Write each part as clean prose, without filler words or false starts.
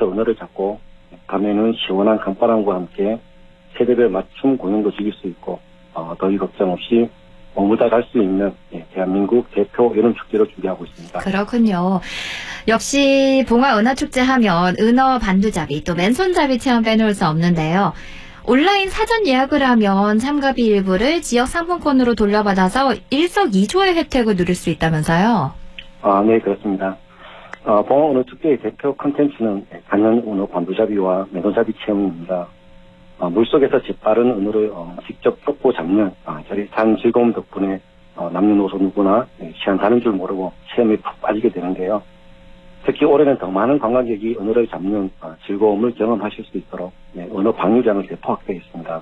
무대에서 은어를 잡고 밤에는 시원한 강바람과 함께 세대별 맞춤 공연도 즐길 수 있고 더위 걱정 없이 머무다 갈 수 있는 대한민국 대표 여름축제로 준비하고 있습니다. 그렇군요. 역시 봉화은하축제 하면 은어 반두잡이 또 맨손잡이 체험 빼놓을 수 없는데요. 온라인 사전 예약을 하면 참가비 일부를 지역 상품권으로 돌려받아서 일석이조의 혜택을 누릴 수 있다면서요? 네, 그렇습니다. 봉화은어축제의 대표 콘텐츠는 단연 은어 반두잡이와 맨손잡이 체험입니다. 물속에서 재빠른 은어를 직접 쫓고 잡는 짜릿한 즐거움 덕분에 남녀노소 누구나 시간 가는 줄 모르고 체험에 푹 빠지게 되는데요. 특히 올해는 더 많은 관광객이 은어를 잡는 즐거움을 경험하실 수 있도록 은어 방류장을 대폭 확대했습니다.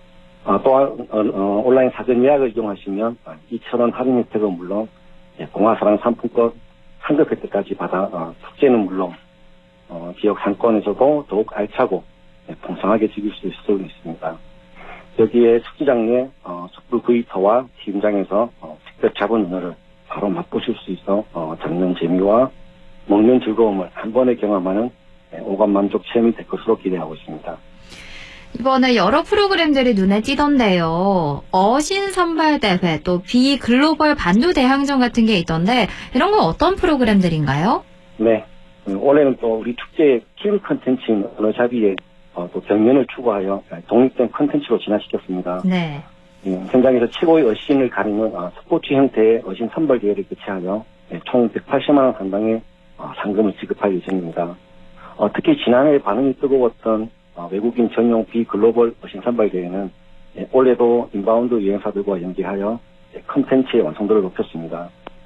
또한 온라인 사전 예약을 이용하시면 2,000원 할인 혜택은 물론 봉화사랑 상품권 상급 혜택까지 받아 축제는 물론 지역 상권에서도 더욱 알차고 풍성하게 즐길 수 있습니다. 여기에 축제장 내 숯불 구이터와 팀장에서 직접 잡은 은어를 바로 맛보실 수 있어 잡는 재미와 먹는 즐거움을 한 번에 경험하는 오감만족 체험이 될 것으로 기대하고 있습니다. 이번에 여러 프로그램들이 눈에 띄던데요. 어신 선발대회 또 비글로벌 반두 대항전 같은 게 있던데 이런 건 어떤 프로그램들인가요? 네, 올해는 또 우리 축제의 킬 컨텐츠인 은어잡이에 또 경연을 추구하여 독립된 컨텐츠로 진화시켰습니다. 네. 현장에서 최고의 어신을 가리는 스포츠 형태의 어신 선발 대회를 개최하여 총 180만 원 상당의 상금을 지급할 예정입니다. 특히 지난해 반응이 뜨거웠던 외국인 전용 비글로벌 어신 선발 대회는 올해도 인바운드 여행사들과 연계하여 컨텐츠의 완성도를 높였습니다.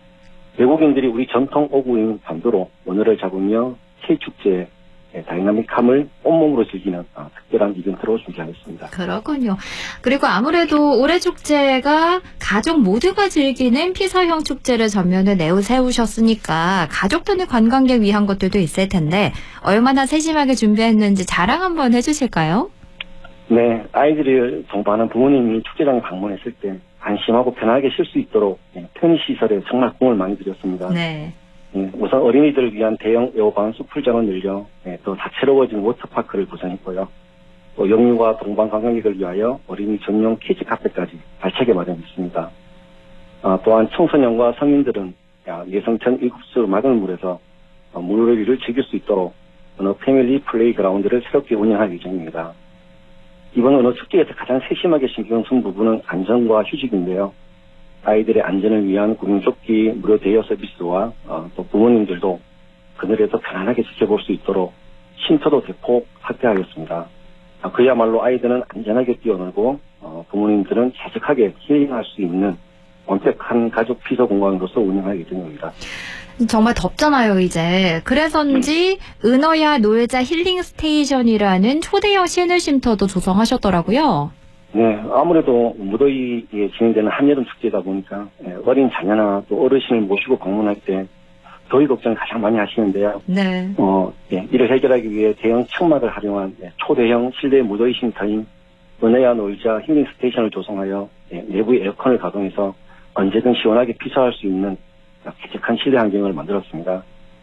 외국인들이 우리 전통 어구인 반두로 은어를 잡으며 K축제에 다이나믹함을 온몸으로 즐기는 특별한 이벤트로 준비하겠습니다. 그렇군요. 그리고 아무래도 올해 축제가 가족 모두가 즐기는 피서형 축제를 전면에 내세우셨으니까 가족단의 관광객 위한 것들도 있을 텐데 얼마나 세심하게 준비했는지 자랑 한번 해주실까요? 네, 아이들을 동반한 부모님이 축제장에 방문했을 때 안심하고 편하게 쉴 수 있도록 편의시설에 정말 공을 많이 들였습니다. 네. 우선 어린이들을 위한 대형 에어바운 수풀장을 늘려 또 다채로워진 워터파크를 구성했고요. 또 영유아 동반 관광객을 위하여 어린이 전용 키즈 카페까지 발차게 마련했습니다. 또한 청소년과 성인들은 예성천 7수 맑은 물에서 물놀이를 즐길 수 있도록 은어 패밀리 플레이그라운드를 새롭게 운영할 예정입니다. 이번 은어 축제에서 가장 세심하게 신경 쓴 부분은 안전과 휴식인데요. 아이들의 안전을 위한 구명조끼 무료 대여 서비스와 또 부모님들도 그늘에서 편안하게 지켜볼 수 있도록 쉼터도 대폭 확대하였습니다. 그야말로 아이들은 안전하게 뛰어놀고 부모님들은 쾌적하게 힐링할 수 있는 완벽한 가족 피서 공간으로서 운영할 예정입니다. 정말 덥잖아요, 이제. 그래서인지 은어야 놀자 힐링 스테이션이라는 초대형 시설 쉼터도 조성하셨더라고요. 네, 아무래도 무더위에 진행되는 한여름 축제다 보니까 어린 자녀나 또 어르신을 모시고 방문할 때 더위 걱정을 가장 많이 하시는데요. 네. 이를 해결하기 위해 대형 천막을 활용한 초대형 실내 무더위 쉼터인 은어야 놀자 힐링 스테이션을 조성하여 내부 에어컨을 가동해서 언제든 시원하게 피서할 수 있는 쾌적한 실내 환경을 만들었습니다.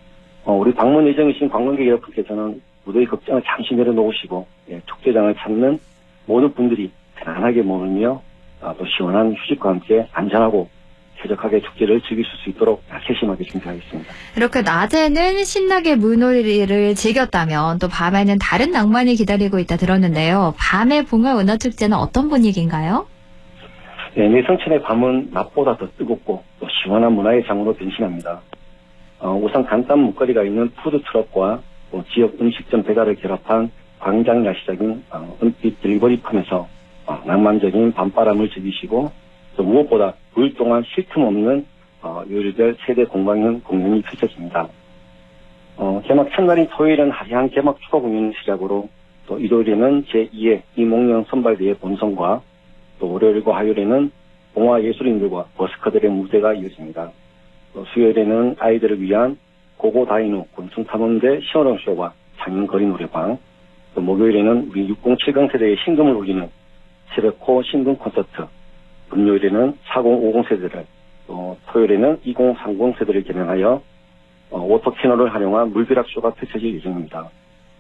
우리 방문 예정이신 관광객 여러분께서는 무더위 걱정을 잠시 내려놓으시고 축제장을 찾는 모든 분들이 편안하게 머물며 또 시원한 휴식과 함께 안전하고 쾌적하게 축제를 즐기실 수 있도록 세심하게 준비하겠습니다. 이렇게 낮에는 신나게 물놀이를 즐겼다면 또 밤에는 다른 낭만이 기다리고 있다 들었는데요. 밤의 봉화은어축제는 어떤 분위기인가요? 네, 내성천의 밤은 낮보다 더 뜨겁고 또 시원한 문화의 장으로 변신합니다. 우선 간단 먹거리가 있는 푸드트럭과 또 지역 음식점 배달을 결합한 광장 야시장인 은빛 딜거리팜에서 낭만적인 밤바람을 즐기시고 또 무엇보다 9일 동안 쉴 틈 없는 요일별 세대 공방형 공연이 펼쳐집니다. 개막 첫날인 토요일은 화려한 개막 축하 공연을 시작으로 또 일요일에는 제2회 이몽룡 선발대회 본선과 또 월요일과 화요일에는 봉화 예술인들과 버스커들의 무대가 이어집니다. 또 수요일에는 아이들을 위한 고고다이노 곤충탐험대 시원홍쇼와 장인거리 노래방, 또 목요일에는 우리 6070 세대의 신금을 울리는 새벽호 신금 콘서트, 금요일에는 4050 세대를, 또 토요일에는 2030 세대를 겨냥하여 워터 캐널을 활용한 물벼락쇼가 펼쳐질 예정입니다.